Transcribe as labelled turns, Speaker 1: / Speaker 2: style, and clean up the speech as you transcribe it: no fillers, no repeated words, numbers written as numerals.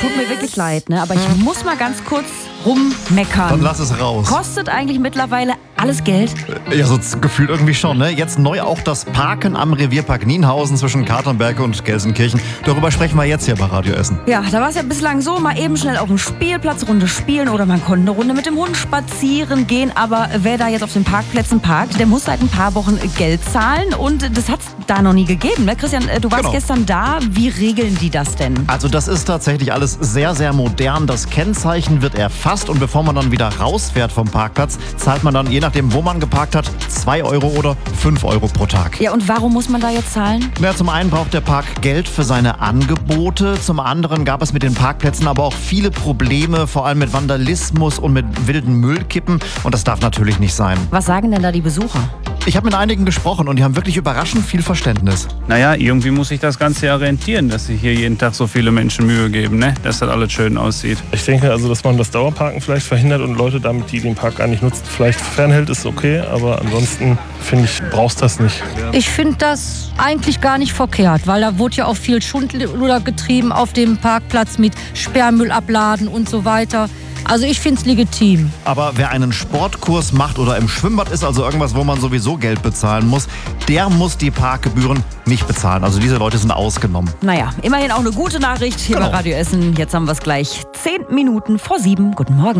Speaker 1: tut mir wirklich leid, ne? Aber ich muss mal ganz kurz rummeckern.
Speaker 2: Dann lass es raus.
Speaker 1: Kostet eigentlich mittlerweile alles Geld?
Speaker 2: Ja, so gefühlt irgendwie schon, ne? Jetzt neu auch das Parken am Revierpark Nienhausen zwischen Katernberge und Gelsenkirchen. Darüber sprechen wir jetzt hier bei Radio Essen.
Speaker 1: Ja, da war es ja bislang so, mal eben schnell auf dem Spielplatzrunde spielen oder man konnte eine Runde mit dem Hund spazieren gehen. Aber wer da jetzt auf den Parkplätzen parkt, der muss seit ein paar Wochen Geld zahlen und das hat es da noch nie gegeben, ne? Christian, du warst gestern da. Wie regeln die das denn?
Speaker 2: Also das ist tatsächlich alles sehr, sehr modern. Das Kennzeichen wird erfasst und bevor man dann wieder rausfährt vom Parkplatz, zahlt man dann, je nachdem, wo man geparkt hat, 2 Euro oder 5 Euro pro Tag.
Speaker 1: Ja, und warum muss man da jetzt zahlen?
Speaker 2: Ja, zum einen braucht der Park Geld für seine Angebote. Zum anderen gab es mit den Parkplätzen aber auch viele Probleme, vor allem mit Vandalismus und mit wilden Müllkippen. Und das darf natürlich nicht sein.
Speaker 1: Was sagen denn da die Besucher?
Speaker 2: Ich habe mit einigen gesprochen und die haben wirklich überraschend viel Verständnis.
Speaker 3: Naja, irgendwie muss sich das Ganze ja rentieren, dass sich hier jeden Tag so viele Menschen Mühe geben, ne? Dass das alles schön aussieht.
Speaker 4: Ich denke also, dass man das Dauerparken vielleicht verhindert und Leute damit, die den Park gar nicht nutzen, vielleicht fernhält, ist okay. Aber ansonsten, finde ich, brauchst das nicht.
Speaker 5: Ich finde das eigentlich gar nicht verkehrt, weil da wurde ja auch viel Schundluder getrieben auf dem Parkplatz mit Sperrmüll abladen und so weiter. Also ich finde es legitim.
Speaker 2: Aber wer einen Sportkurs macht oder im Schwimmbad ist, also irgendwas, wo man sowieso Geld bezahlen muss, der muss die Parkgebühren nicht bezahlen. Also diese Leute sind ausgenommen.
Speaker 1: Naja, immerhin auch eine gute Nachricht hier bei Radio Essen. Jetzt haben wir es gleich 10 Minuten vor 7. Guten Morgen.